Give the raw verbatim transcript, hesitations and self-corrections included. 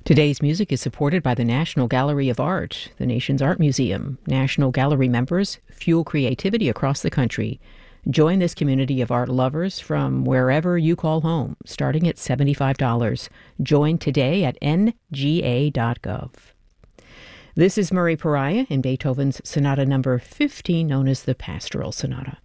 Today's music is supported by the National Gallery of Art, the nation's art museum. National Gallery members fuel creativity across the country. Join this community of art lovers from wherever you call home, starting at seventy-five dollars. Join today at N G A dot gov. This is Murray Pariah in Beethoven's Sonata number fifteen, known as the Pastoral Sonata.